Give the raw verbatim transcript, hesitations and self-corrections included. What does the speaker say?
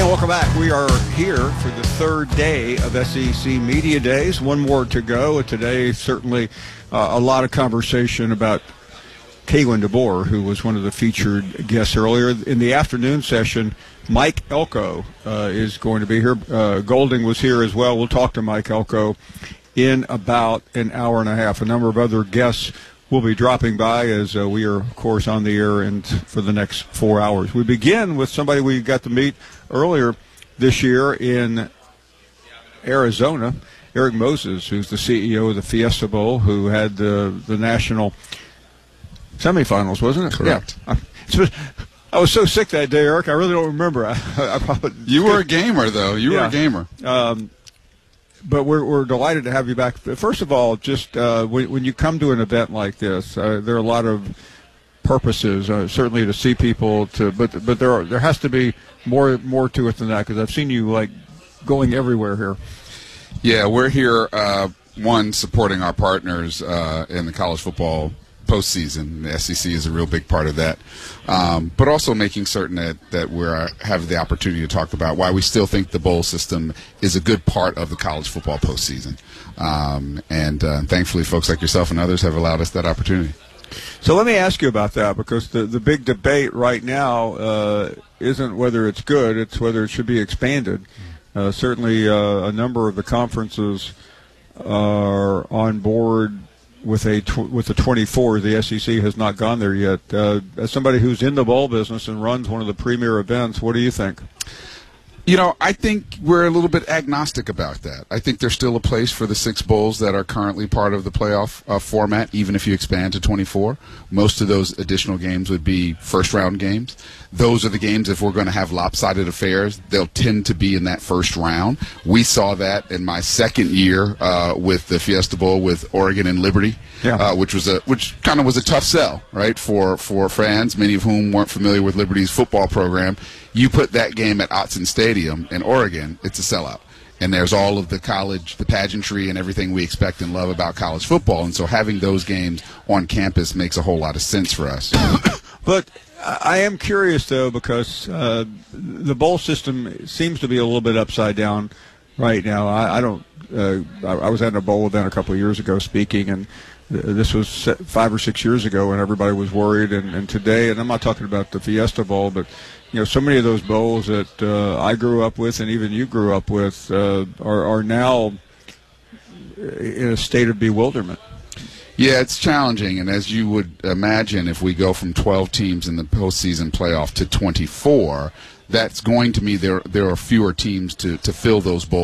And welcome back. We are here for the third day of S E C Media Days. One more to go. Today, certainly uh, a lot of conversation about Kalen DeBoer, who was one of the featured guests earlier. In the afternoon session, Mike Elko uh, is going to be here. Uh, Golding was here as well. We'll talk to Mike Elko in about an hour and a half. A number of other guests will be dropping by as uh, we are, of course, on the air and for the next four hours. We begin with somebody we got to meet earlier this year in Arizona, Eric Moses, who's the C E O of the Fiesta Bowl, who had the the national semifinals, wasn't it? Correct. Yeah. I was so sick that day, Eric. I really don't remember. I, I probably, you were a gamer, though. You yeah. were a gamer. Um, but we're we're delighted to have you back. First of all, just uh, when, when you come to an event like this, uh, there are a lot of purposes, uh, certainly to see people, to but but there are, there has to be more more to it than that, because I've seen you like going everywhere here. Yeah, we're here. Uh, one, supporting our partners uh, in the college football postseason. The S E C is a real big part of that, um, but also making certain that that we have the opportunity to talk about why we still think the bowl system is a good part of the college football postseason. Um, and uh, thankfully, folks like yourself and others have allowed us that opportunity. So let me ask you about that, because the, the big debate right now uh, isn't whether it's good, it's whether it should be expanded. Uh, certainly uh, a number of the conferences are on board with a tw- with the twenty-four. The S E C has not gone there yet. Uh, as somebody who's in the bowl business and runs one of the premier events, what do you think? You know, I think we're a little bit agnostic about that. I think there's still a place for the six bowls that are currently part of the playoff uh, format, even if you expand to twenty-four. Most of those additional games would be first-round games. Those are the games, if we're going to have lopsided affairs, they'll tend to be in that first round. We saw that in my second year uh, with the Fiesta Bowl with Oregon and Liberty, yeah. uh, which was a which kind of was a tough sell, right, for, for fans, many of whom weren't familiar with Liberty's football program. You put that game at Autzen Stadium in Oregon, it's a sellout. And there's all of the college, the pageantry, and everything we expect and love about college football. And so having those games on campus makes a whole lot of sense for us. But I am curious, though, because uh, the bowl system seems to be a little bit upside down right now. I, I don't. Uh, I, I was at a bowl event a couple of years ago speaking, and this was five or six years ago, and everybody was worried. And, and today, and I'm not talking about the Fiesta Bowl, but you know, so many of those bowls that uh, I grew up with, and even you grew up with, uh, are, are now in a state of bewilderment. Yeah, it's challenging, and as you would imagine, if we go from twelve teams in the postseason playoff to twenty-four, that's going to mean there there are fewer teams to, to fill those bowls.